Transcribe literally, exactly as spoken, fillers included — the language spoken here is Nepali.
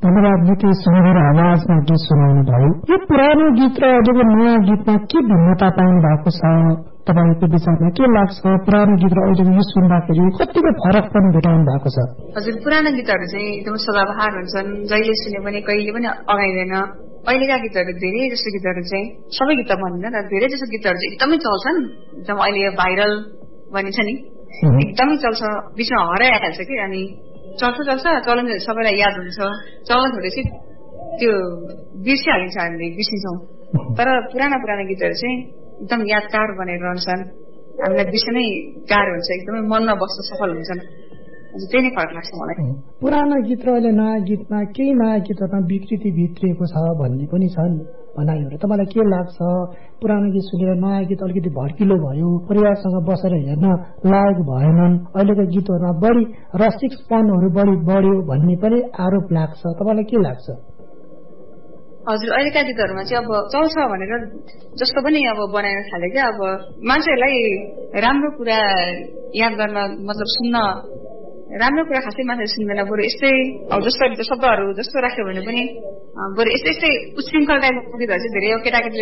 धन्यवाद। निकै सुमधुर आवाजमा गीत सुनाउनु भयो। यो पुरानो गीत र अहिलेको नयाँ गीतमा के भिन्नता पाउनु भएको छ तपाईँको विचारमा? के लाग्छ पुरानो गीत र अहिलेको गीत सुन्दाखेरि कतिको फरक पनि भेटाउनु भएको छ? हजुर, पुरानो गीतहरू चाहिँ एकदम सदाबहार हुन्छन्, जहिले सुने पनि कहिले पनि अगाइँदैन। अहिलेका गीतहरू धेरै जस्तो गीतहरू चाहिँ सबै गीत भन्दैन तर धेरै जस्तो गीतहरू चाहिँ एकदमै चल्छन्, एकदम अहिले भाइरल भनिन्छ नि एकदमै चल्छ, बिचमा हराइहाल्छ कि अनि चल्छ चल्छ चलन सबैलाई याद हुन्छ, चलन छोडेपछि त्यो बिर्सिहालिन्छ, हामीले बिर्सिन्छौँ। तर पुराना पुराना गीतहरू चाहिँ एकदम यादगार बनेर रहन्छन्, हामीलाई बिर्सनै गाह्रो हुन्छ, एकदमै मनमा बस्न सफल हुन्छन्। त्यही नै फरक लाग्छ मलाई। पुरानो गीत र अहिले नयाँ गीतमा केही नयाँ गीतहरूमा विकृति भित्रिएको छ भन्ने पनि छन् भनाइहरू। तपाईँलाई के लाग्छ पुरानो गीत सुनेर नयाँ गीत अलिकति भड्किलो भयो, परिवारसँग बसेर हेर्न लायक भएनन्, अहिलेको गीतहरूमा बढी रसिकपनहरू बढी बढ्यो भन्ने पनि आरोप लाग्छ, तपाईँलाई के लाग्छ? हजुर, अहिलेका गीतहरूमा चाहिँ अब चल्छ भनेर जस्तो पनि अब बनाएर थाले क्या, अब मान्छेहरूलाई राम्रो कुरा याद गर्न मतलब सुन्न राम्रो कुरा खासै मान्छे सुन्दैन, बरु यस्तै अब जस्तो शब्दहरू जस्तो राख्यो भने पनि बरु यस्तै यस्तै उच्छृङ्खल टाइपको गीतहरू चाहिँ धेरै केटाकेटीले